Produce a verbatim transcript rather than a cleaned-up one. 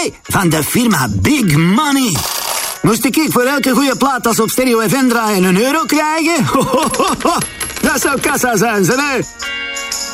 hey, van de firma Big Money. Moest ik voor elke goede plaat als op Stereo F M draaien een euro krijgen? Dat zou kassa zijn, hè?